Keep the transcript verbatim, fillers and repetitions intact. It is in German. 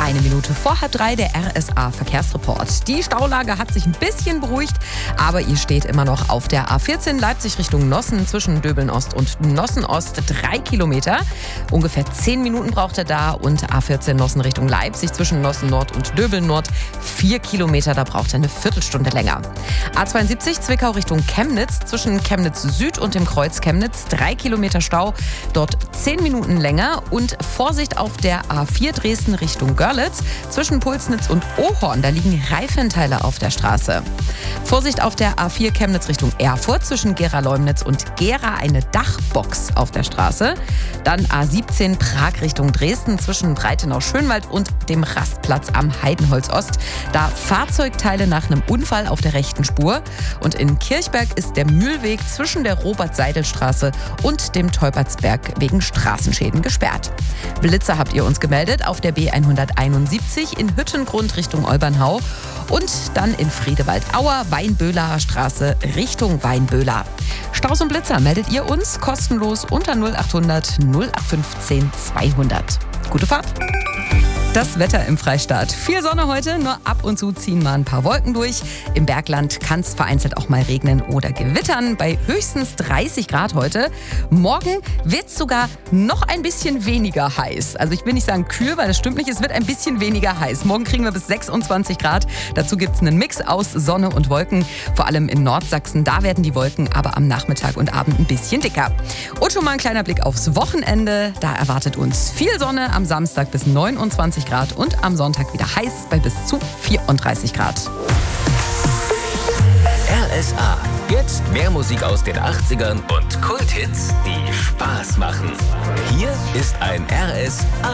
Eine Minute vor halb drei, der R S A-Verkehrsreport. Die Staulage hat sich ein bisschen beruhigt, aber ihr steht immer noch auf der A vierzehn Leipzig Richtung Nossen zwischen Döbeln-Ost und Nossen-Ost. Drei Kilometer. Ungefähr zehn Minuten braucht er da. Und A vierzehn Nossen Richtung Leipzig zwischen Nossen-Nord und Döbeln-Nord. Vier Kilometer, da braucht er eine Viertelstunde länger. A zweiundsiebzig Zwickau Richtung Chemnitz zwischen Chemnitz Süd und dem Kreuz Chemnitz. Drei Kilometer Stau, dort zehn Minuten länger. Und Vorsicht auf der A vier Dresden Richtung Görlitz zwischen Pulsnitz und Ohorn. Da liegen Reifenteile auf der Straße. Vorsicht auf der A vier Chemnitz Richtung Erfurt zwischen Gera-Leumnitz und Gera, eine Dachbox auf der Straße. Dann A siebzehn Prag Richtung Dresden zwischen Breitenau-Schönwald und dem Rastplatz am Heidenholz Ost. Da Fahrzeugteile nach einem Unfall auf der rechten Spur. Und in Kirchberg ist der Mühlweg zwischen der Robert-Seidel-Straße und dem Teupertsberg wegen Straßenschäden gesperrt. Blitzer habt ihr uns gemeldet auf der B hunderteinundsiebzig in Hüttengrund Richtung Olbernhau und dann in Friedewald-Auer, Weinböhler Straße Richtung Weinböhler. Staus und Blitzer meldet ihr uns kostenlos unter null achthundert null acht fünfzehn zweihundert. Gute Fahrt! Das Wetter im Freistaat. Viel Sonne heute, nur ab und zu ziehen mal ein paar Wolken durch. Im Bergland kann es vereinzelt auch mal regnen oder gewittern. Bei höchstens dreißig Grad heute. Morgen wird es sogar noch ein bisschen weniger heiß. Also ich will nicht sagen kühl, weil das stimmt nicht. Es wird ein bisschen weniger heiß. Morgen kriegen wir bis sechsundzwanzig Grad. Dazu gibt es einen Mix aus Sonne und Wolken. Vor allem in Nordsachsen, da werden die Wolken aber am Nachmittag und Abend ein bisschen dicker. Und schon mal ein kleiner Blick aufs Wochenende. Da erwartet uns viel Sonne am Samstag bis neunundzwanzig Grad und am Sonntag wieder heiß bei bis zu vierunddreißig Grad. R S A. Jetzt mehr Musik aus den achtzigern und Kulthits, die Spaß machen. Hier ist ein R S A.